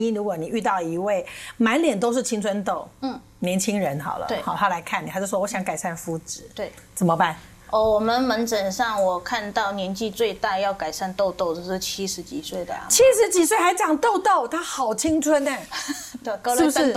如果你遇到一位满脸都是青春痘，年轻人好了， 对， 好，他来看你，他就说我想改善肤质， 对， 怎么办？ 我们门诊上我看到年纪最大要改善痘痘的是70几岁的 70几岁还长痘痘，他好青春呢， 对，是不是？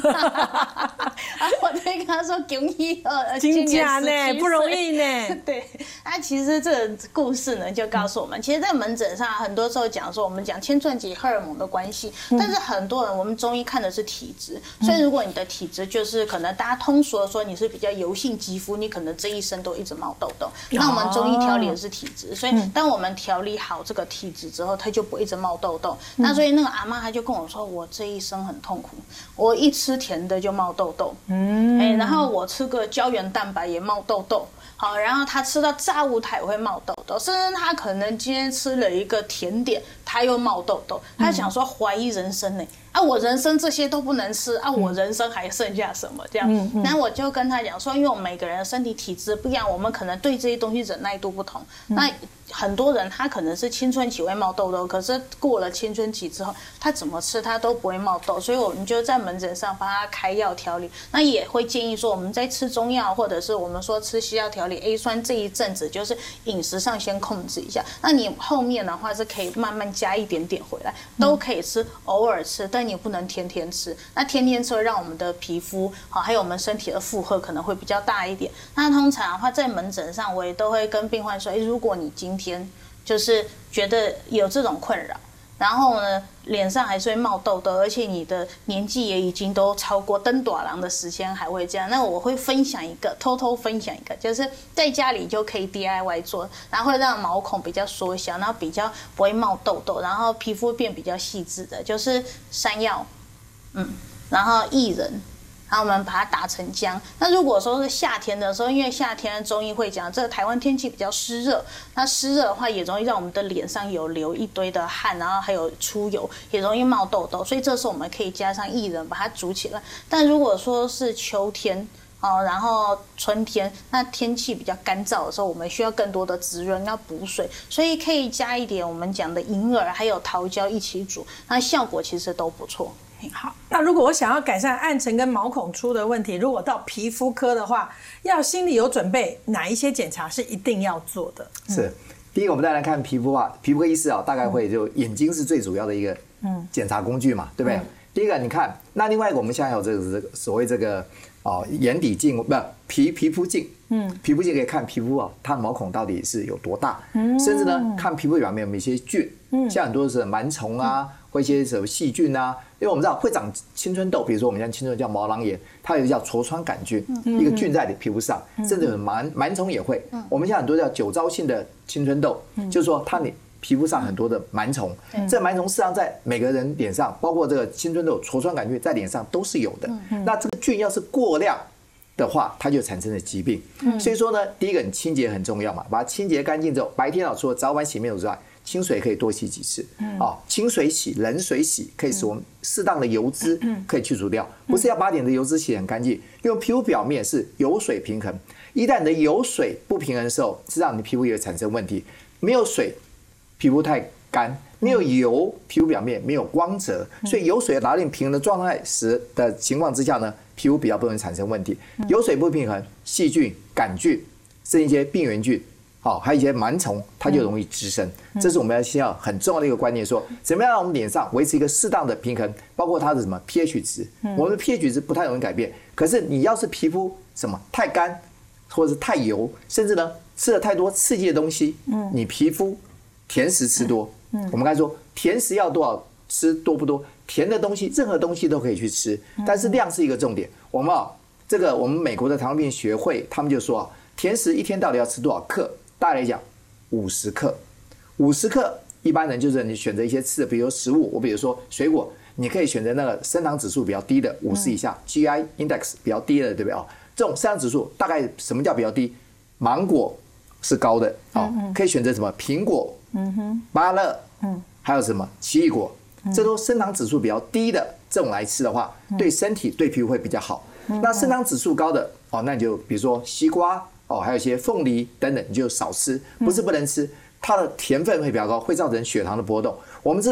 我就跟他说恭喜真假呢，不容易呢。 对，其实这个故事呢，就告诉我们，其实，在门诊上很多时候讲说，我们讲青春期荷尔蒙的关系，但是很多人我们中医看的是体质，所以如果你的体质就是可能大家通俗的说你是比较油性肌肤，你可能这一生都一直冒痘痘。那我们中医调理的是体质，所以当我们调理好这个体质之后，它就不会一直冒痘痘。那所以那个阿嬷她就跟我说，我这一生很痛苦，我一吃甜的就冒痘痘，然后我吃个胶原蛋白也冒痘痘。好，然后他吃到炸物他也会冒痘痘，甚至他可能今天吃了一个甜点，他又冒痘痘，他想说怀疑人生呢。我人生这些都不能吃我人生还剩下什么这样？然后我就跟他讲说，因为我们每个人的身体体质不一样，我们可能对这些东西忍耐度不同。那很多人他可能是青春期会冒痘痘，可是过了青春期之后，他怎么吃他都不会冒痘，所以我们就在门诊上帮他开药调理。那也会建议说，我们在吃中药或者是我们说吃西药调理 A 酸这一阵子，就是饮食上先控制一下。那你后面的话是可以慢慢加一点点回来，都可以吃，偶尔吃，但你不能天天吃。那天天吃会让我们的皮肤还有我们身体的负荷可能会比较大一点。那通常的话，在门诊上我也都会跟病患说，如果你今天就是觉得有这种困扰，然后呢脸上还是会冒痘痘，而且你的年纪也已经都超过登大人的时间还会这样，那我会分享一个，偷偷分享一个，就是在家里就可以 DIY 做，然后会让毛孔比较缩小，然后比较不会冒痘痘，然后皮肤变比较细致的，就是山药，然后薏仁。然后我们把它打成浆。那如果说是夏天的时候，因为夏天中医会讲，这个台湾天气比较湿热，那湿热的话也容易让我们的脸上有流一堆的汗，然后还有出油，也容易冒痘痘。所以这时候我们可以加上薏仁把它煮起来。但如果说是秋天然后春天，那天气比较干燥的时候，我们需要更多的滋润，要补水，所以可以加一点我们讲的银耳还有桃胶一起煮，那效果其实都不错。 好，那如果我想要改善暗沉跟毛孔粗的问题，如果到皮肤科的话，要心里有准备，哪一些检查是一定要做的？ 是，第一个我们再来看皮肤皮肤科医师大概会就眼睛是最主要的一个检查工具嘛，对不对？第一个你看，那另外一个我们现在有这个所谓这个眼底镜，不皮肤镜，皮肤镜可以看皮肤它的毛孔到底是有多大，甚至呢看皮肤表面有没有一些菌，像很多是螨虫或一些什么细菌因为我们知道会长青春痘，比如说我们像青春叫毛囊炎，它有一个叫痤疮杆菌，一个菌在你皮肤上，甚至有螨虫也会。我们现在很多叫酒糟性的青春痘，就是说你皮肤上很多的螨虫，这螨虫事实上在每个人脸上，包括这个青春痘、痤疮杆菌在脸上都是有的。那这个菌要是过量的话，它就产生了疾病。所以说呢，第一个你清洁很重要嘛，把它清洁干净之后，白天除了早晚洗面乳之外，清水可以多洗几次，清水洗、冷水洗，可以使我们适当的油脂可以去除掉，不是要把你的油脂洗很干净，因为皮肤表面是油水平衡，一旦你的油水不平衡的时候，实际上你皮肤也会产生问题。没有水，皮肤太干；没有油，皮肤表面没有光泽，所以油水达到平衡的状态时的情况之下呢，皮肤比较不容易产生问题。油水不平衡，细菌、杆菌，甚至一些病原菌。还有一些螨虫，它就容易滋生。这是我们先要很重要的一个观念，说怎么样让我们脸上维持一个适当的平衡，包括它的什么 pH 值。我们的 pH 值不太容易改变，可是你要是皮肤太干，或者是太油，甚至呢吃了太多刺激的东西，你皮肤甜食吃多。我们刚才说甜食要多少吃多不多？甜的东西，任何东西都可以去吃，但是量是一个重点。我们美国的糖尿病学会，他们就说甜食一天到底要吃多少克？大概来讲，50克，50克，一般人就是你选择一些吃的，比如说食物，比如说水果，你可以选择那个升糖指数比较低的，50以下 ，GI index 比较低的，对不对这种升糖指数大概什么叫比较低？芒果是高的，可以选择什么？苹果，芭乐，还有什么奇异果，这都升糖指数比较低的，这种来吃的话，对身体对皮肤会比较好。那升糖指数高的那你就比如说西瓜。还有一些凤梨等等，你就少吃，不是不能吃，它的甜分会比较高，会造成血糖的波动。我们知道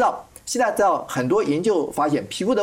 现在知道很多研究发现，皮肤的